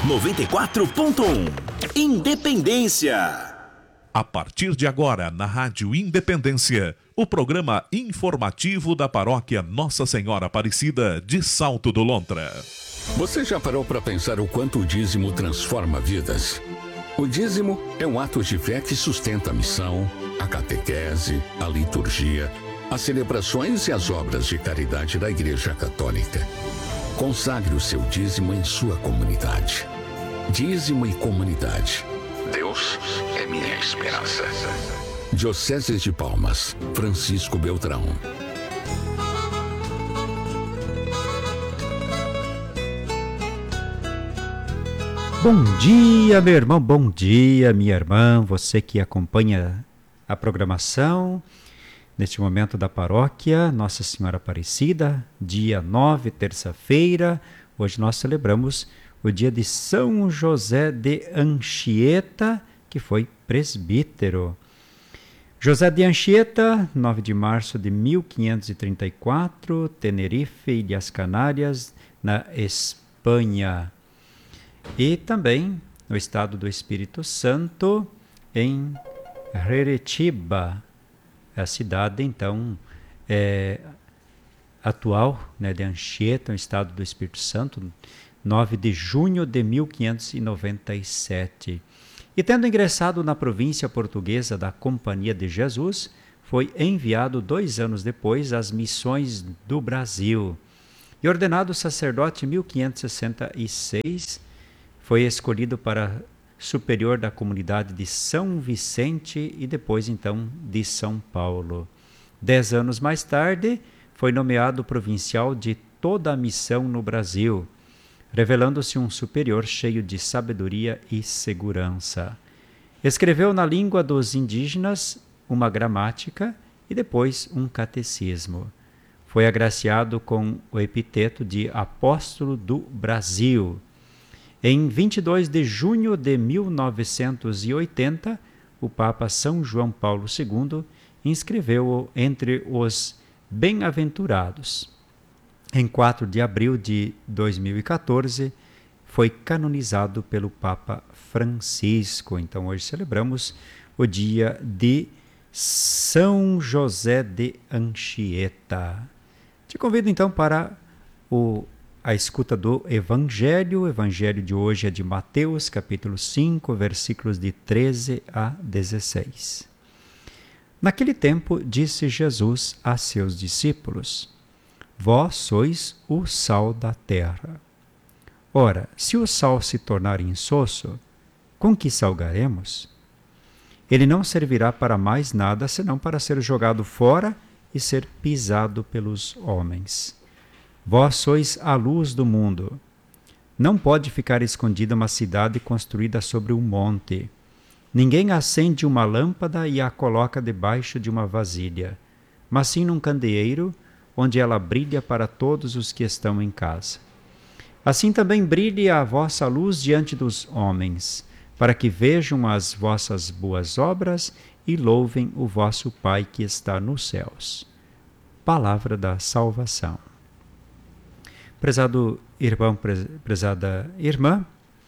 94.1 Independência. A partir de agora, na Rádio Independência, o programa informativo da paróquia Nossa Senhora Aparecida de Salto do Lontra. Você já parou para pensar o quanto o dízimo transforma vidas? O dízimo é um ato de fé que sustenta a missão, a catequese, a liturgia, as celebrações e as obras de caridade da Igreja Católica. Consagre o seu dízimo em sua comunidade. Dízimo e comunidade. Deus é minha esperança. Diocese de Palmas, Francisco Beltrão. Bom dia, meu irmão, bom dia, minha irmã, você que acompanha a programação neste momento da paróquia Nossa Senhora Aparecida, dia 9, terça-feira. Hoje nós celebramos o dia de São José de Anchieta, que foi presbítero. José de Anchieta, 9 de março de 1534, Tenerife, Ilhas Canárias, na Espanha. E também no estado do Espírito Santo, em Heretiba, a cidade, então, atual, né, de Anchieta, no estado do Espírito Santo, 9 de junho de 1597. E tendo ingressado na província portuguesa da Companhia de Jesus, foi enviado 2 anos depois às missões do Brasil. E ordenado sacerdote em 1566, foi escolhido para superior da comunidade de São Vicente e depois, então, de São Paulo. 10 anos mais tarde, foi nomeado provincial de toda a missão no Brasil, revelando-se um superior cheio de sabedoria e segurança. Escreveu na língua dos indígenas uma gramática e depois um catecismo. Foi agraciado com o epiteto de Apóstolo do Brasil. Em 22 de junho de 1980, o Papa São João Paulo II inscreveu-o entre os bem-aventurados. Em 4 de abril de 2014, foi canonizado pelo Papa Francisco. Então, hoje celebramos o dia de São José de Anchieta. Te convido, então, para a escuta do Evangelho. O Evangelho de hoje é de Mateus, capítulo 5, versículos de 13 a 16. Naquele tempo, disse Jesus a seus discípulos: Vós sois o sal da terra. Ora, se o sal se tornar insosso, com que salgaremos? Ele não servirá para mais nada, senão para ser jogado fora e ser pisado pelos homens. Vós sois a luz do mundo. Não pode ficar escondida uma cidade construída sobre um monte. Ninguém acende uma lâmpada e a coloca debaixo de uma vasilha, mas sim num candeeiro, onde ela brilha para todos os que estão em casa. Assim também brilhe a vossa luz diante dos homens, para que vejam as vossas boas obras e louvem o vosso Pai que está nos céus. Palavra da salvação. Prezado irmão, prezada irmã,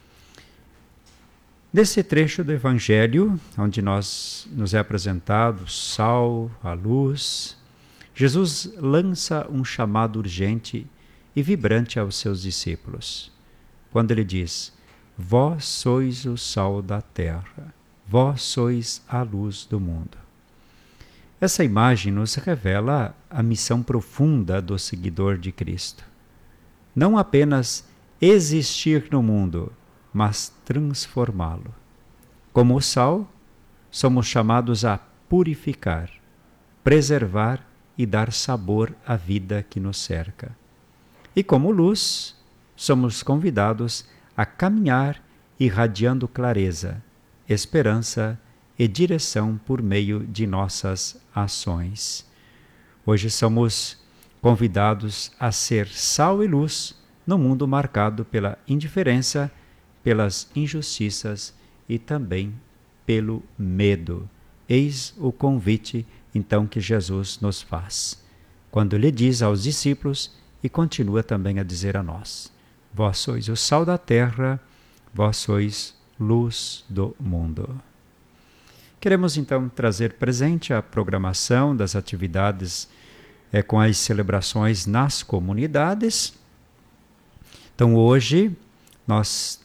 nesse trecho do Evangelho, onde nos é apresentado o sal, a luz, Jesus lança um chamado urgente e vibrante aos seus discípulos, quando ele diz: Vós sois o sal da terra, vós sois a luz do mundo. Essa imagem nos revela a missão profunda do seguidor de Cristo. Não apenas existir no mundo, mas transformá-lo. Como o sal, somos chamados a purificar, preservar e dar sabor à vida que nos cerca. E como luz, somos convidados a caminhar irradiando clareza, esperança e direção por meio de nossas ações. Hoje somos convidados a ser sal e luz no mundo marcado pela indiferença, pelas injustiças e também pelo medo. Eis o convite, então, que Jesus nos faz, quando lhe diz aos discípulos e continua também a dizer a nós: Vós sois o sal da terra, vós sois luz do mundo. Queremos então trazer presente a programação das atividades com as celebrações nas comunidades. Então hoje nós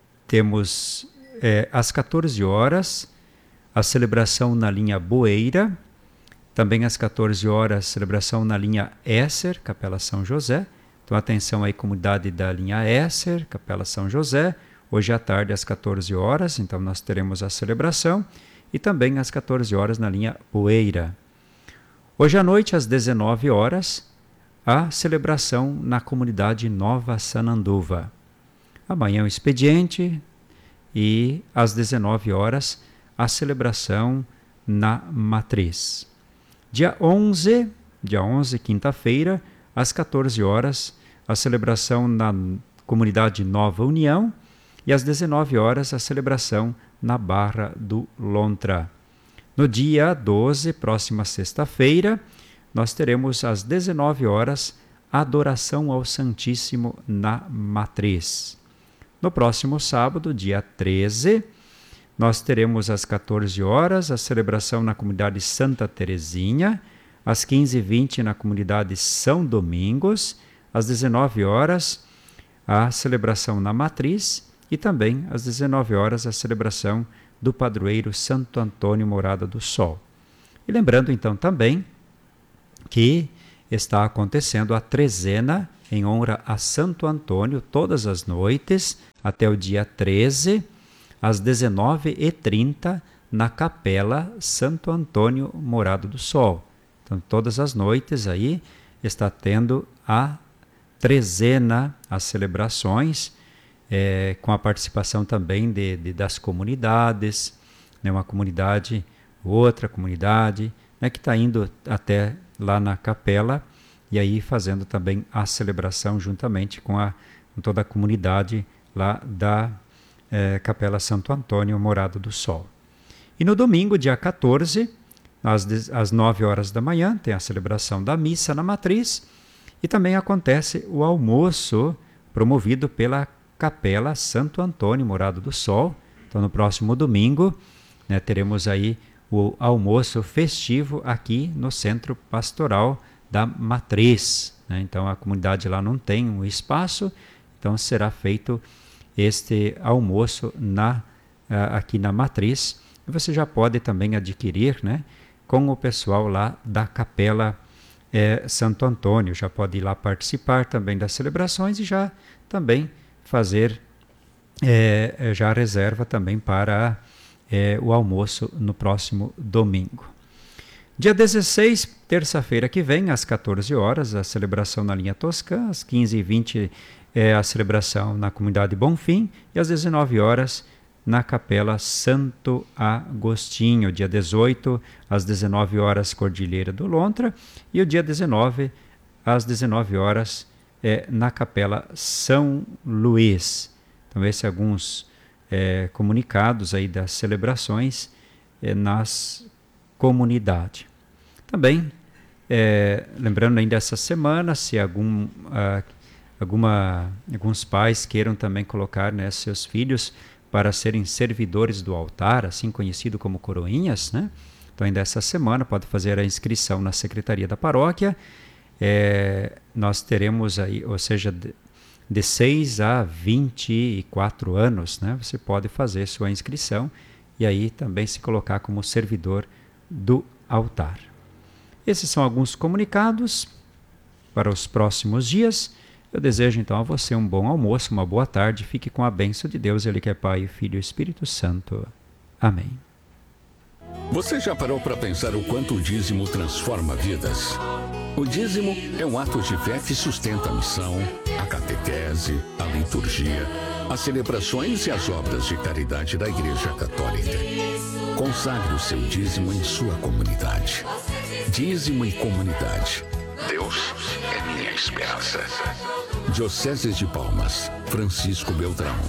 temos às 14 horas a celebração na linha Boeira, também às 14 horas celebração na linha Esser, Capela São José. Então atenção aí, comunidade da linha Esser, Capela São José. Hoje à tarde às 14 horas, então nós teremos a celebração. E também às 14 horas na linha Boeira. Hoje à noite, às 19 horas, a celebração na comunidade Nova Sananduva. Amanhã o expediente e às 19 horas a celebração na Matriz. Dia 11, quinta-feira, às 14 horas, a celebração na comunidade Nova União e às 19 horas a celebração na Barra do Lontra. No dia 12, próxima sexta-feira, nós teremos às 19 horas a adoração ao Santíssimo na Matriz. No próximo sábado, dia 13, nós teremos às 14 horas a celebração na comunidade Santa Terezinha, às 15h20 na comunidade São Domingos, às 19 horas a celebração na Matriz e também às 19 horas a celebração do padroeiro Santo Antônio Morada do Sol. E lembrando então também que está acontecendo a trezena em honra a Santo Antônio todas as noites até o dia 13, às 19h30 na Capela Santo Antônio Morada do Sol. Então todas as noites aí está tendo a trezena, as celebrações, com a participação também das comunidades, né, uma comunidade, outra comunidade, né, que está indo até lá na capela e aí fazendo também a celebração juntamente com toda a comunidade lá da Capela Santo Antônio Morada do Sol. E no domingo, dia 14, às 9 horas da manhã, tem a celebração da missa na Matriz e também acontece o almoço promovido pela Capela Santo Antônio Morada do Sol. Então no próximo domingo, né, teremos aí o almoço festivo aqui no Centro Pastoral da Matriz, né? Então a comunidade lá não tem um espaço, então será feito este almoço aqui na Matriz. E você já pode também adquirir, né, com o pessoal lá da Capela Santo Antônio, já pode ir lá participar também das celebrações e já também fazer já a reserva também para o almoço no próximo domingo. Dia 16, terça-feira que vem, às 14 horas, a celebração na linha Toscã, às 15h20 a celebração na comunidade Bonfim e às 19 horas na Capela Santo Agostinho. Dia 18, às 19 horas, Cordilheira do Lontra e o dia 19, às 19 horas, na Capela São Luís. Então, esses alguns comunicados aí das celebrações nas comunidades. Também, lembrando ainda essa semana, se alguns pais queiram também colocar, né, seus filhos para serem servidores do altar, assim conhecido como coroinhas, né? Então, ainda essa semana pode fazer a inscrição na Secretaria da Paróquia. Nós teremos aí, ou seja, de 6 a 24 anos, né? Você pode fazer sua inscrição e aí também se colocar como servidor do altar. Esses são alguns comunicados para os próximos dias. Eu desejo então a você um bom almoço, uma boa tarde. Fique com a bênção de Deus, Ele que é Pai, Filho e Espírito Santo. Amém. Você já parou para pensar o quanto o dízimo transforma vidas? O dízimo é um ato de fé que sustenta a missão, a catequese, a liturgia, as celebrações e as obras de caridade da Igreja Católica. Consagre o seu dízimo em sua comunidade. Dízimo em comunidade. Deus é minha esperança. Diocese de Palmas, Francisco Beltrão.